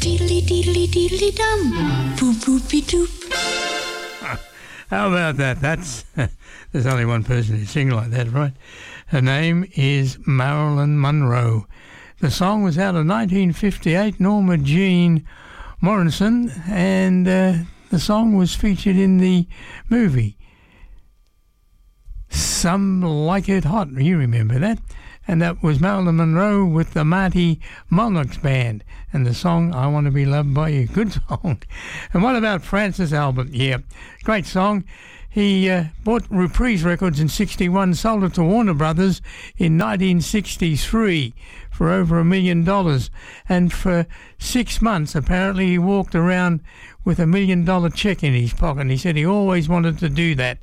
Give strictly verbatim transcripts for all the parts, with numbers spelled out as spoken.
Deedly deedly deedly dum. Boop boopy doop. How about that? That's there's only one person who sings like that, right? Her name is Marilyn Monroe. The song was out of nineteen fifty-eight. Norma Jean Morrison, and uh, the song was featured in the movie Some Like It Hot. You remember that? And that was Marilyn Monroe with the Marty Monarchs Band, and the song I Want to Be Loved by You. Good song. And what about Francis Albert? Yeah, great song. He uh, bought Reprise Records in sixty-one, sold it to Warner Brothers in nineteen sixty-three for over a million dollars. And for six months, apparently, he walked around with a million dollar check in his pocket. And he said he always wanted to do that.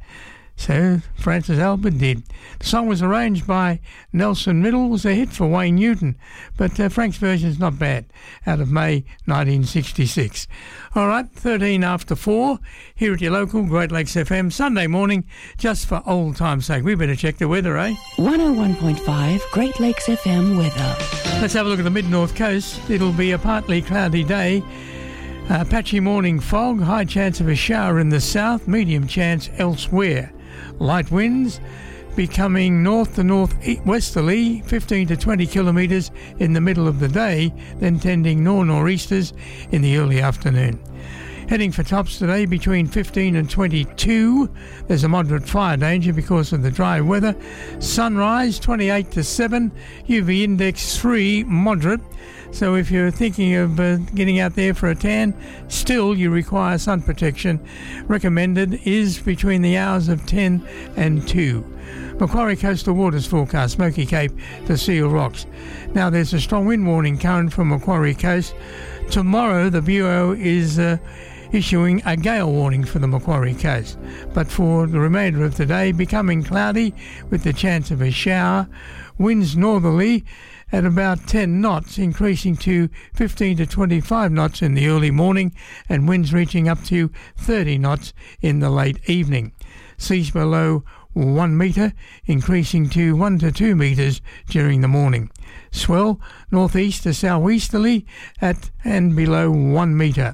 So Francis Albert did. The song was arranged by Nelson Middle. It was a hit for Wayne Newton, but uh, Frank's version is not bad, out of May nineteen sixty-six. All right, thirteen after four, here at your local Great Lakes F M, Sunday morning, just for old time's sake. We better check the weather, eh? one oh one point five Great Lakes F M weather. Let's have a look at the mid-north coast. It'll be a partly cloudy day. Uh, patchy morning fog, high chance of a shower in the south, medium chance elsewhere. Light winds becoming north to north-westerly, fifteen to twenty kilometres in the middle of the day, then tending nor-nor'easters in the early afternoon. Heading for tops today between fifteen and twenty-two. There's a moderate fire danger because of the dry weather. Sunrise twenty-eight to seven, U V index three, moderate. So if you're thinking of uh, getting out there for a tan, still you require sun protection. Recommended is between the hours of ten and two. Macquarie Coastal Waters forecast, Smoky Cape to Seal Rocks. Now there's a strong wind warning current from Macquarie Coast. Tomorrow the Bureau is uh, issuing a gale warning for the Macquarie Coast. But for the remainder of the day, becoming cloudy with the chance of a shower. Winds northerly at about ten knots, increasing to fifteen to twenty-five knots in the early morning, and winds reaching up to thirty knots in the late evening. Seas below one metre, increasing to one to two metres during the morning. Swell northeast to southeasterly at and below one metre.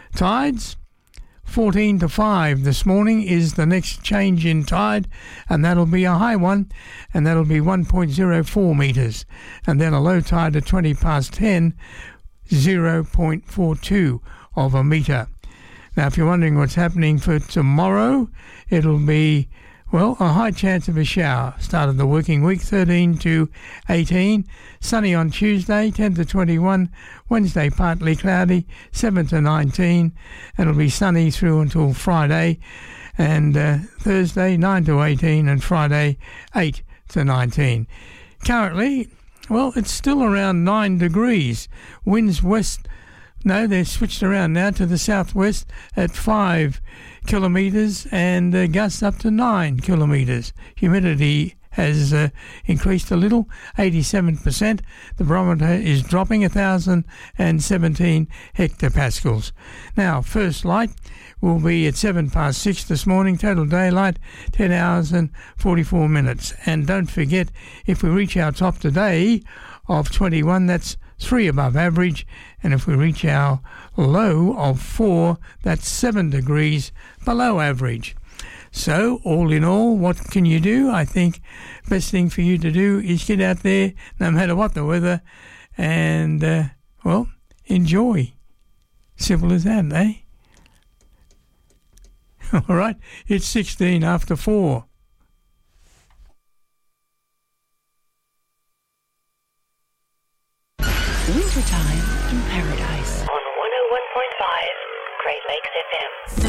Tides fourteen to five this morning is the next change in tide, and that'll be a high one, and that'll be one point oh four metres. And then a low tide at twenty past ten, zero point four two of a metre. Now, if you're wondering what's happening for tomorrow, it'll be, well, a high chance of a shower. Start of the working week, thirteen to eighteen. Sunny on Tuesday, ten to twenty-one. Wednesday, partly cloudy, seven to nineteen. And it'll be sunny through until Friday. And uh, Thursday, nine to eighteen. And Friday, eight to nineteen. Currently, well, it's still around nine degrees. Winds west... No, they're switched around now to the southwest at five kilometres and uh, gusts up to nine kilometres. Humidity has uh, increased a little, eighty-seven percent. The barometer is dropping one thousand seventeen hectopascals. Now, first light will be at seven past six this morning. Total daylight, ten hours and forty-four minutes. And don't forget, if we reach our top today of twenty-one, that's three above average, and if we reach our low of four, that's seven degrees below average. So, all in all, what can you do? I think best thing for you to do is get out there, no matter what the weather, and, uh, well, enjoy. Simple as that, eh? All right, it's sixteen after four. Wintertime in Paradise. On one oh one point five Great Lakes F M.